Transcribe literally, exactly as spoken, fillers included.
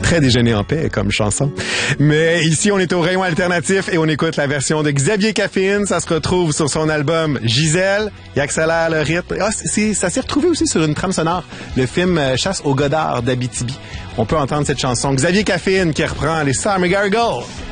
très déjeuner en paix comme chanson. Mais ici, on est au rayon alternatif et on écoute la version de Xavier Caffine. Ça se retrouve sur son album Gisèle. Il accélère le rythme. Ah, c'est, ça s'est retrouvé aussi sur une trame sonore. Le film Chasse au Godard d'Abitibi. On peut entendre cette chanson. Xavier Caffine qui reprend les Summer Gargoyles.